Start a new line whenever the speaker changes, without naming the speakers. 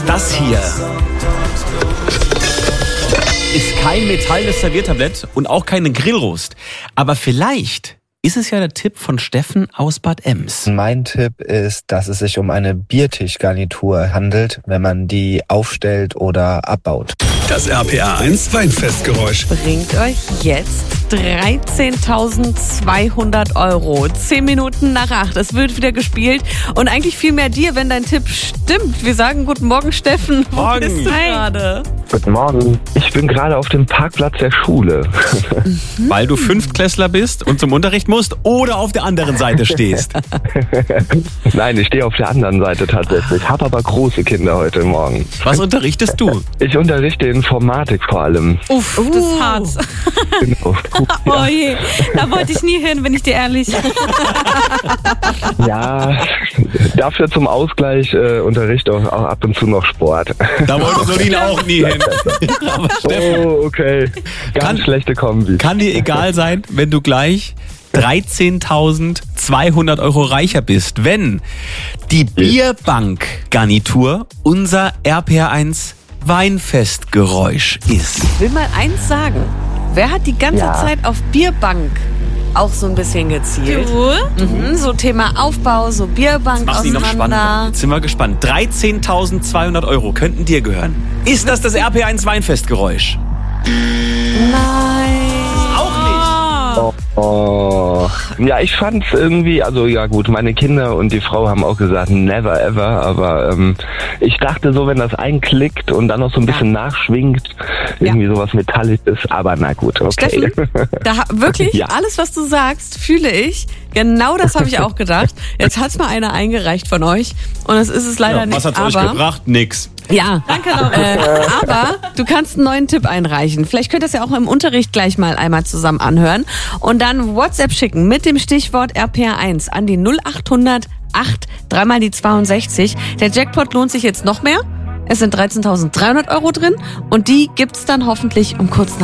Das hier ist kein metallenes Serviertablett und auch keine Grillrost. Aber vielleicht ist es ja der Tipp von Steffen aus Bad Ems.
Mein Tipp ist, dass es sich um eine Biertischgarnitur handelt, wenn man die aufstellt oder abbaut.
Das RPR1 Weinfestgeräusch.
Bringt euch jetzt 13.200 €. 10 Minuten nach 8. Es wird wieder gespielt. Und eigentlich viel mehr dir, wenn dein Tipp stimmt. Wir sagen guten Morgen, Steffen. Wo
Morgen.
bist du gerade?
Guten Morgen. Ich bin gerade auf dem Parkplatz der Schule.
Weil du Fünftklässler bist und zum Unterricht musst oder auf der anderen Seite stehst.
Nein, ich stehe auf der anderen Seite tatsächlich. Habe aber große Kinder heute Morgen.
Was unterrichtest du?
Ich unterrichte Informatik vor allem.
Uff, das ist hart.
Genau.
Oh je, da wollte ich nie hin, bin ich dir ehrlich.
Ja, dafür zum Ausgleich unterrichte auch ab und zu noch Sport.
Da wollte Solina auch nie hin. Aber Steffen,
Oh, okay. Ganz schlechte Kombi.
kann dir egal sein, wenn du gleich 13.200 € reicher bist, wenn die Bierbank-Garnitur unser RPR1 Weinfestgeräusch ist.
Ich will mal eins sagen. Wer hat die ganze Zeit auf Bierbank auch so ein bisschen gezielt? So Thema Aufbau, so Bierbank
Mach sie noch spannender.
auseinander.
Jetzt sind wir gespannt. 13.200 € könnten dir gehören. Ist das RPR1 Weinfestgeräusch?
Nein.
Auch nicht.
Oh. Ja, ich fand's irgendwie, also ja gut, meine Kinder und die Frau haben auch gesagt, never ever, aber ich dachte so, wenn das einklickt und dann noch so ein bisschen nachschwingt, irgendwie sowas Metallisches, aber na gut, okay.
Steffen, wirklich
Ja.
alles, was du sagst, fühle ich. Genau das habe ich auch gedacht. Jetzt hat's mal einer eingereicht von euch und das ist es leider nicht.
Was hat's euch
Aber
gebracht? Nix.
ja, danke aber du kannst einen neuen Tipp einreichen. Vielleicht könnt ihr das ja auch im Unterricht gleich mal einmal zusammen anhören und dann WhatsApp schicken mit dem Stichwort RPR1 an die 0800 8 3 die 62. Der Jackpot lohnt sich jetzt noch mehr. Es sind 13.300 € drin und die gibt's dann hoffentlich um kurz nach